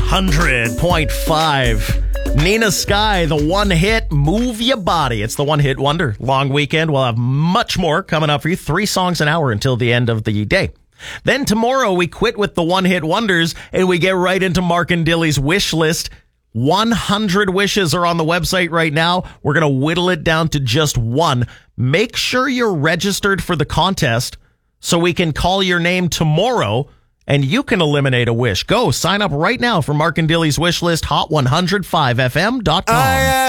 100.5. Nina Sky, the one hit, Move Your Body. It's the one hit wonder. Long weekend. We'll have much more coming up for you. 3 songs an hour until the end of the day. Then tomorrow we quit with the one hit wonders and we get right into Mark and Dilly's wish list. 100 wishes are on the website right now. We're going to whittle it down to just one. Make sure you're registered for the contest so we can call your name tomorrow and you can eliminate a wish. Go sign up right now for Mark and Dilly's wish list, hot105fm.com.